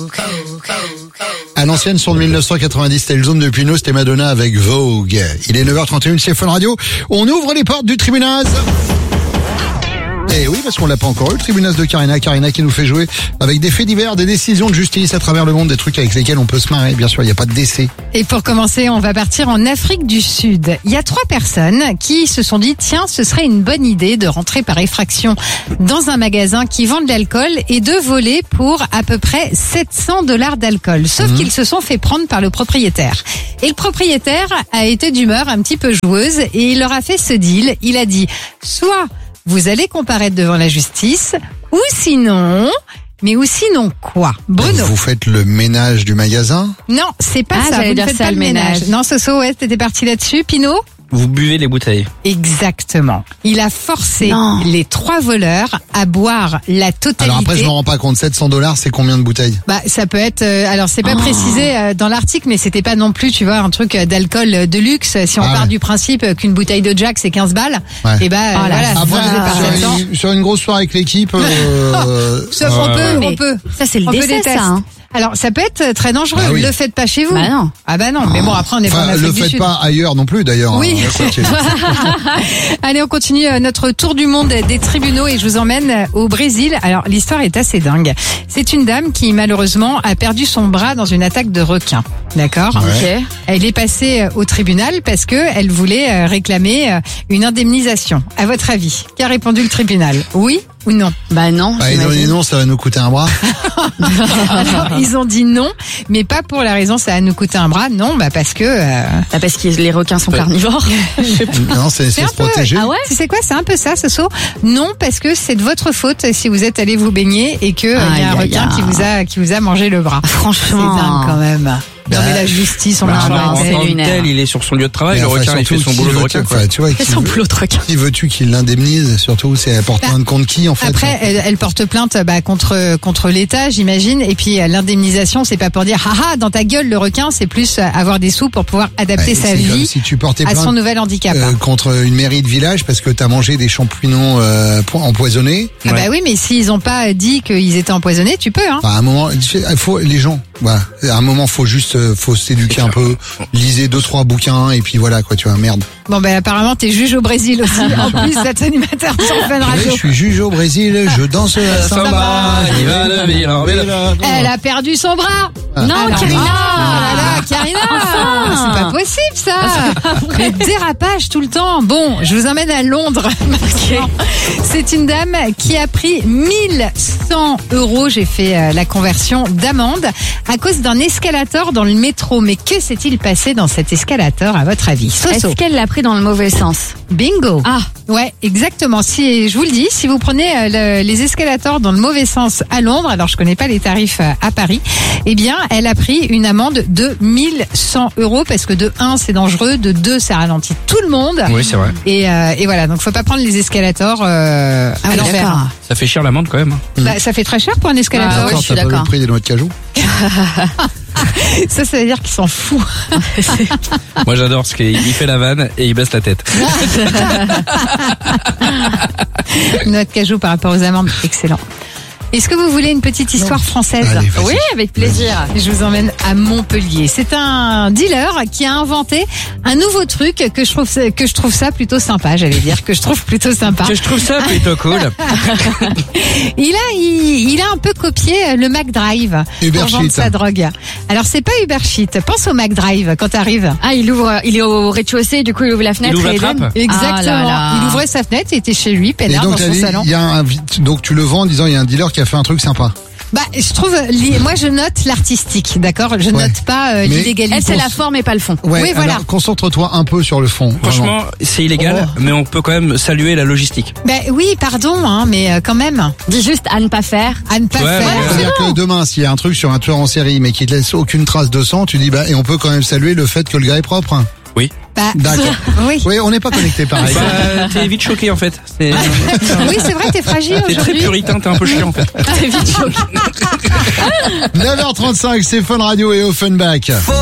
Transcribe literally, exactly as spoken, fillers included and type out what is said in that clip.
À l'ancienne, son de mille neuf cent quatre-vingt-dix, c'était le Zoom depuis nous, c'était Madonna avec Vogue. Il est neuf heures trente et une, c'est Fun Radio. On ouvre les portes du Tribunaz. Et oui, parce qu'on l'a pas encore eu, le Tribunaz de Karina. Karina qui nous fait jouer avec des faits divers, des décisions de justice à travers le monde, des trucs avec lesquels on peut se marrer. Bien sûr, il n'y a pas de décès. Et pour commencer, on va partir en Afrique du Sud. Il y a trois personnes qui se sont dit, tiens, ce serait une bonne idée de rentrer par effraction dans un magasin qui vend de l'alcool et de voler pour à peu près sept cents dollars d'alcool. Sauf mmh. qu'ils se sont fait prendre par le propriétaire. Et le propriétaire a été d'humeur un petit peu joueuse et il leur a fait ce deal. Il a dit, soit vous allez comparaître devant la justice, ou sinon... Mais ou sinon quoi, Bruno? Vous faites le ménage du magasin? Non, c'est pas ah, ça. Vous ne dire faites ça, pas le ménage. ménage. Non, Soso, ouais, t'étais parti là-dessus. Pinot? Vous buvez les bouteilles. Exactement. Il a forcé non. les trois voleurs à boire la totalité. Alors après, je me rends pas compte. sept cents dollars, c'est combien de bouteilles? Bah, ça peut être. Euh, alors, c'est pas oh. précisé euh, dans l'article, mais c'était pas non plus, tu vois, un truc euh, d'alcool de luxe. Si on ah part ouais. du principe euh, qu'une bouteille de Jack c'est quinze balles, ouais. et bah oh voilà. Après, par sur, une, sur une grosse soirée avec l'équipe, euh, Sauf on peut, on peut. Ça c'est le on décès, ça. Hein. Alors, ça peut être très dangereux. Ah oui. Le faites pas chez vous. Bah non. Ah bah non. Mais bon, après, on est enfin, pas en Afrique le du faites Sud. pas ailleurs non plus, d'ailleurs. Oui. Hein, Allez, on continue notre tour du monde des tribunaux et je vous emmène au Brésil. Alors, l'histoire est assez dingue. C'est une dame qui, malheureusement, a perdu son bras dans une attaque de requin. D'accord? Ouais. Ok. Elle est passée au tribunal parce que elle voulait réclamer une indemnisation. À votre avis, qu'a répondu le tribunal? Oui ou non? Bah non. Bah, ils ont dit non, ça va nous coûter un bras. Alors, ils ont dit non, mais pas pour la raison ça va nous coûter un bras. Non, bah parce que... Euh... Bah parce que les requins sont carnivores. Non, c'est C'est se un peu- protéger. Ah ouais? Tu sais quoi, c'est un peu ça, Soso. Non, parce que c'est de votre faute si vous êtes allé vous baigner et que euh, il y a un Aïe, aïe, requin aïe. qui vous a qui vous a mangé le bras. C'est Franchement. dingue quand même. Non mais la justice, on Bah, a non, en c'est tant que lunaire. tel, il est sur son lieu de travail. Mais Le enfin, requin, il fait surtout, son qui boulot de veux-tu, requin. quoi, tu vois, C'est qui son veut- boulot de requin. Qui veux-tu qu'il l'indemnise? Surtout, c'est elle porte plainte contre qui, en fait? Après, elle, elle porte plainte bah, contre contre l'État, j'imagine. Et puis euh, l'indemnisation, c'est pas pour dire haha dans ta gueule le requin, c'est plus euh, avoir des sous pour pouvoir adapter Ouais, sa c'est comme vie si tu portais à plainte son nouvel handicap. euh, contre une mairie de village parce que t'as mangé des champignons euh, po- empoisonnés. Ah bah Ouais. oui, mais s'ils ont pas dit qu'ils étaient empoisonnés, tu peux. Hein. Enfin, à un moment, il faut les gens. Voilà. À un moment, faut juste, euh, faut s'éduquer un peu, lisez deux trois bouquins et puis voilà quoi, tu vois, merde. Bon ben apparemment t'es juge au Brésil aussi. En plus d'être animateur sur Fun Oui, Radio. je suis juge au Brésil, je danse la samba. il va le ville en ville. Elle a perdu son bras. Non, Alors, Karina. Ah là là, Karina. C'est pas possible ça. Le dérapage tout le temps. Bon, je vous emmène à Londres. maintenant. C'est une dame qui a pris mille cent euros. J'ai fait euh, la conversion d'amende à cause d'un escalator dans le métro. Mais que s'est-il passé dans cet escalator à votre avis? Soso. Est-ce qu'elle l'a pris dans le mauvais sens? Bingo. Ah. Ouais, exactement. Si je vous le dis, si vous prenez euh, le- les escalators dans le mauvais sens à Londres, alors je connais pas les tarifs euh, à Paris, eh bien, elle a pris une amende de mille cent euros parce que de un, c'est dangereux, de deux, ça ralentit tout le monde. Oui, c'est vrai. Et, euh, et voilà, donc faut pas prendre les escalators euh, à oui, l'envers. d'accord. Ça fait cher l'amende quand même. Bah, ça fait très cher pour un escalator. Ah ouais, je suis T'as pas vu d'accord. le prix des noix de cajou? Ça, ça veut dire qu'ils s'en foutent. Moi, j'adore parce qu'il fait la vanne et il baisse la tête. Notre cajou par rapport aux amendes, excellent. Est-ce que vous voulez une petite histoire française? Allez, vas-y. Oui, avec plaisir. Je vous emmène à Montpellier. C'est un dealer qui a inventé un nouveau truc que je trouve que je trouve ça plutôt sympa. J'allais dire que je trouve plutôt sympa. Que je trouve ça plutôt cool. Il a il, il a un peu copié le McDrive Uber pour vendre Sheet. sa drogue. Alors c'est pas Uber Sheet. Pense au McDrive quand t'arrives. Ah, il ouvre, il est au rez-de-chaussée, du coup il ouvre la fenêtre ouvre la et trappe. donne. Exactement. Ah là là. Il ouvrait sa fenêtre et était chez lui, Et peinard dans donc, son t'as dit, salon. il y a un, donc tu le vends en disant il y a un dealer qui a fait un truc sympa. Bah, je trouve, li- moi je note l'artistique, d'accord. Je Ouais. note pas euh, Mais- l'illégalité. Elle, c'est la forme et pas le fond. Ouais, Oui, voilà. alors concentre-toi un peu sur le fond. Franchement, c'est illégal, Oh. mais on peut quand même saluer la logistique. Ben oui, pardon, hein, mais euh, quand même, Dis juste à ne pas faire. à ne pas Ouais, faire. ouais, ouais. C'est-à-dire que demain, s'il y a un truc sur un tueur en série, mais qui te laisse aucune trace de sang, tu dis bah et on peut quand même saluer le fait que le gars est propre. Hein. Oui. Bah, D'accord. oui. Oui, on n'est pas connecté pareil. Bah, t'es vite choqué en fait. C'est- Oui, c'est vrai, t'es fragile T'es très aujourd'hui. puritain, t'es un peu chiant en fait. T'es vite choqué. neuf heures trente-cinq, c'est Fun Radio et Offenbach.